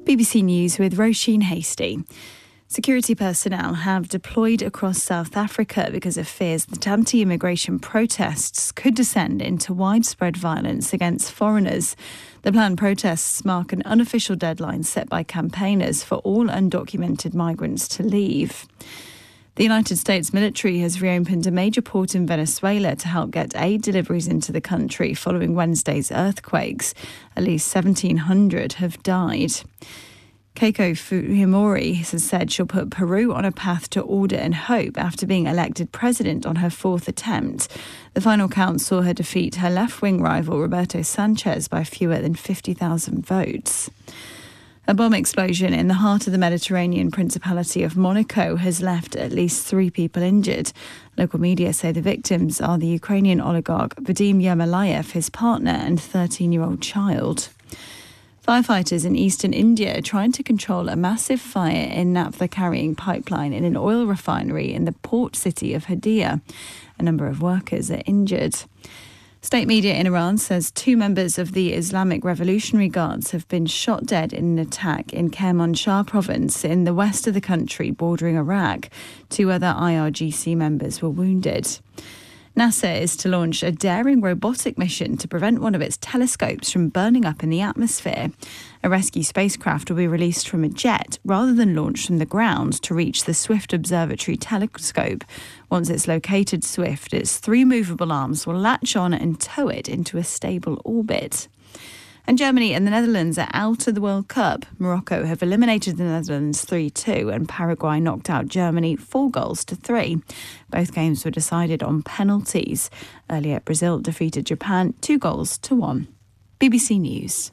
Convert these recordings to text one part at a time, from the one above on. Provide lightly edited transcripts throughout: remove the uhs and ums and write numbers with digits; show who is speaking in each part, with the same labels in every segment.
Speaker 1: BBC News with Roisin Hasty. Security personnel have deployed across South Africa because of fears that anti-immigration protests could descend into widespread violence against foreigners. The planned protests mark an unofficial deadline set by campaigners for all undocumented migrants to leave. The United States military has reopened a major port in Venezuela to help get aid deliveries into the country following Wednesday's earthquakes. At least 1,700 have died. Keiko Fujimori has said she'll put Peru on a path to order and hope after being elected president on her fourth attempt. The final count saw her defeat her left-wing rival Roberto Sanchez by fewer than 50,000 votes. A bomb explosion in the heart of the Mediterranean Principality of Monaco has left at least 3 people injured. Local media say the victims are the Ukrainian oligarch Vadim Yermolayev, his partner and 13-year-old child. Firefighters in eastern India are trying to control a massive fire in naphtha carrying pipeline in an oil refinery in the port city of Hadiyah. A number of workers are injured. State media in Iran says 2 members of the Islamic Revolutionary Guards have been shot dead in an attack in Kermanshah province in the west of the country bordering Iraq. 2 other IRGC members were wounded. NASA is to launch a daring robotic mission to prevent one of its telescopes from burning up in the atmosphere. A rescue spacecraft will be released from a jet rather than launched from the ground to reach the Swift Observatory telescope. Once it's located Swift, its 3 movable arms will latch on and tow it into a stable orbit. And Germany and the Netherlands are out of the World Cup. Morocco have eliminated the Netherlands 3-2 and Paraguay knocked out Germany 4-3. Both games were decided on penalties. Earlier, Brazil defeated Japan 2-1. BBC News.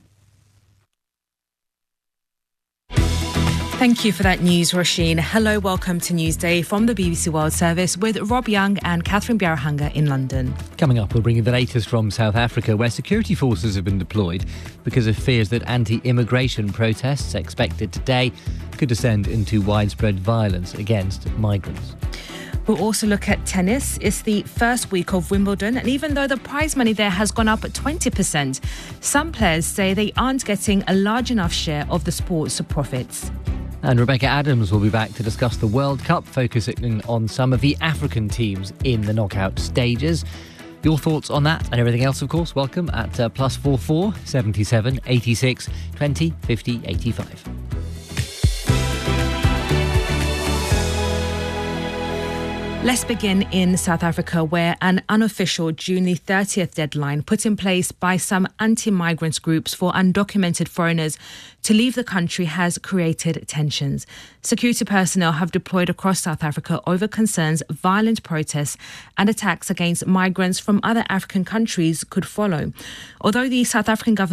Speaker 2: Thank you for that news, Roisin. Hello, welcome to Newsday from the BBC World Service with Rob Young and Catherine Bjarhanger in London.
Speaker 3: Coming up, we'll bring you the latest from South Africa, where security forces have been deployed because of fears that anti-immigration protests expected today could descend into widespread violence against migrants.
Speaker 2: We'll also look at tennis. It's the first week of Wimbledon, and even though the prize money there has gone up 20%, some players say they aren't getting a large enough share of the sport's profits.
Speaker 3: And Rebecca Adams will be back to discuss the World Cup, focusing on some of the African teams in the knockout stages. Your thoughts on that and everything else, of course, welcome at +44 77 86 20 50 85.
Speaker 2: Let's begin in South Africa, where an unofficial June the 30th deadline put in place by some anti-migrant groups for undocumented foreigners to leave the country has created tensions. Security personnel have deployed across South Africa over concerns violent protests and attacks against migrants from other African countries could follow. Although the South African government